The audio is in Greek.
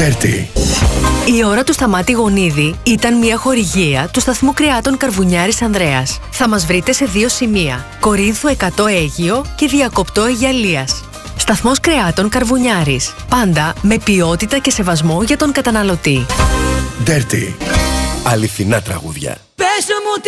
Dirty. Η ώρα του Σταμάτη Γονίδη ήταν μια χορηγία του σταθμού κρεάτων Καρβουνιάρης Ανδρέας. Θα μας βρείτε σε 2 σημεία: Κορίνθου 100 Αίγυο και Διακοπτό Αιγιαλίας. Σταθμός κρεάτων Καρβουνιάρης. Πάντα με ποιότητα και σεβασμό για τον καταναλωτή. Dirty. Αληθινά τραγούδια.